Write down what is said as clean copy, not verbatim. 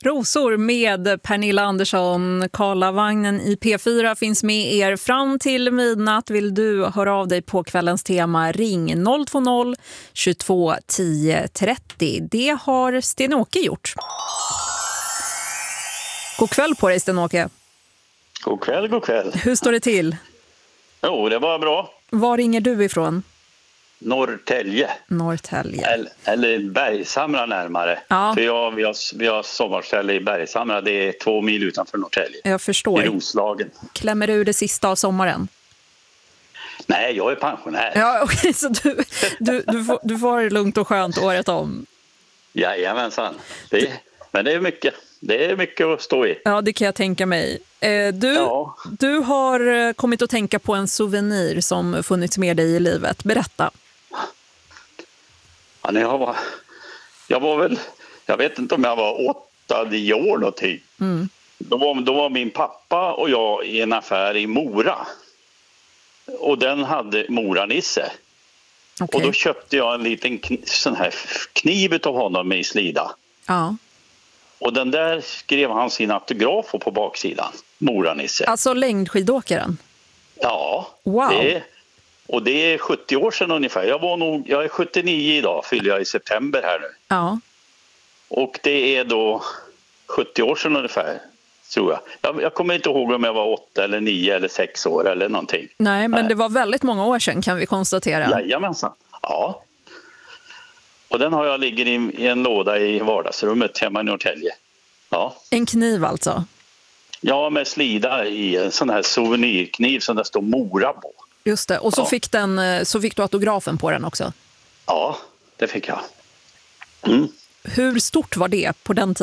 Rosor med Pernilla Andersson. Karlavagnen i P4 finns med er fram till midnatt. Vill du höra av dig på kvällens tema, ring 020 22 10 30. Det har Sten-Åke gjort. God kväll på dig, Sten-Åke. God kväll, god kväll. Hur står det till? Jo, det var bra. Var ringer du ifrån? Norrtälje. Eller Bergshamra närmare. Ja. För vi har sommarställe i Bergshamra. Det är 2 mil utanför Norrtälje. Jag förstår. I Roslagen. Klämmer du det sista av sommaren? Nej, jag är pensionär. Ja, okej, så du får det lugnt och skönt året om. Jajamensan. Men det är mycket. Det är mycket att stå i. Ja, det kan jag tänka mig. Du har kommit att tänka på en souvenir som funnits med dig i livet. Berätta. Ja, jag vet inte om jag var 8-9 år någonting. Mm. Då var min pappa och jag i en affär i Mora. Och den hade Mora-Nisse. Okay. Och då köpte jag en liten sån här kniv av honom i slida. Ja. Och den där skrev han sin autograf på baksidan. Mora-Nisse. Alltså längdskidåkaren? Ja. Wow. Och det är 70 år sedan ungefär. Jag är 79 idag, fyller jag i september här nu. Ja. Och det är då 70 år sedan ungefär, tror jag. Jag kommer inte ihåg om jag var 8 eller 9 eller 6 år eller någonting. Nej, men det var väldigt många år sedan, kan vi konstatera. Jajamensan, ja. Och den har jag ligger i en låda i vardagsrummet hemma i Norrtälje. Ja. En kniv alltså? Ja, med slida i en sån här souvenirkniv som det står Mora på. Just det, och så fick du autografen på den också? Ja, det fick jag. Mm. Hur stort var det på den tiden?